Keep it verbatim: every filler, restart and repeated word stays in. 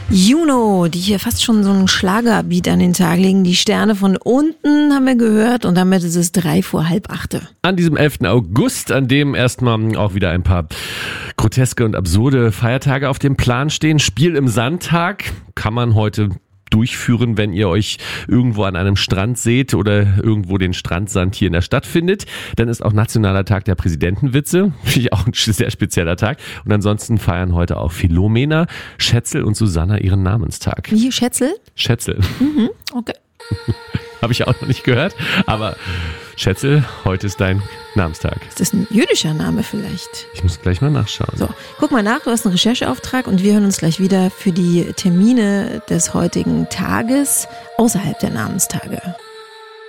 Juno, die hier fast schon so einen Schlagerbeat an den Tag legen. Die Sterne von unten haben wir gehört und damit ist es drei vor halb achte. An diesem elften August, an dem erstmal auch wieder ein paar groteske und absurde Feiertage auf dem Plan stehen. Spiel im Sandtag kann man heute durchführen, wenn ihr euch irgendwo an einem Strand seht oder irgendwo den Strandsand hier in der Stadt findet. Dann ist auch Nationaler Tag der Präsidentenwitze. Finde ich auch ein sehr spezieller Tag. Und ansonsten feiern heute auch Philomena, Schätzel und Susanna ihren Namenstag. Wie, Schätzel? Schätzel. Mhm, okay. Habe ich auch noch nicht gehört. Aber Schätzel, heute ist dein Namenstag. Ist das ein jüdischer Name vielleicht? Ich muss gleich mal nachschauen. So, guck mal nach, du hast einen Rechercheauftrag und wir hören uns gleich wieder für die Termine des heutigen Tages außerhalb der Namenstage.